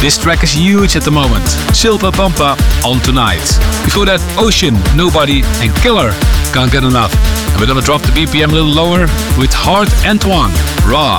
This track is huge at the moment. Silpa Pampa on Tonight. Before that, Ocean, Nobody and Killer, Can't Get Enough. And we're gonna drop the BPM a little lower with Heart Antoine, Raw.